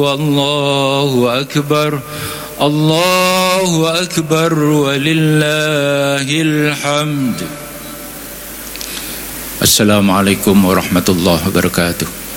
والله أكبر الله أكبر ولله الحمد. Assalamualaikum warahmatullahi wabarakatuh.